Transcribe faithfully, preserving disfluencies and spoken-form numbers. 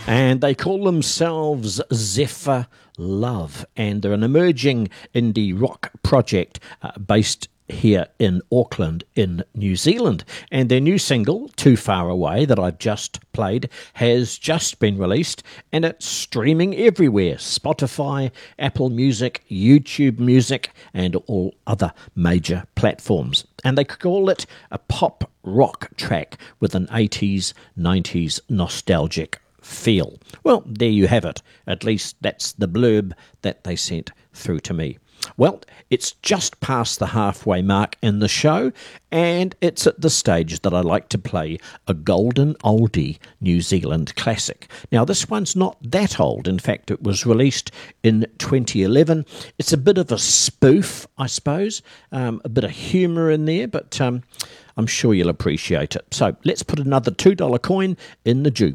And they call themselves Zephyr Love, and they're an emerging indie rock project uh, based here in Auckland in New Zealand. And their new single, Too Far Away, that I've just played, has just been released, and it's streaming everywhere: Spotify, Apple Music, YouTube Music, and all other major platforms. And they call it a pop rock track with an eighties, nineties nostalgic feel. Well, there you have it. At least that's the blurb that they sent through to me. Well, it's just past the halfway mark in the show, and it's at the stage that I like to play a golden oldie New Zealand classic. Now, this one's not that old. In fact, it was released in twenty eleven. It's a bit of a spoof, I suppose, um, a bit of humour in there, but um, I'm sure you'll appreciate it. So let's put another two dollar coin in the jukebox.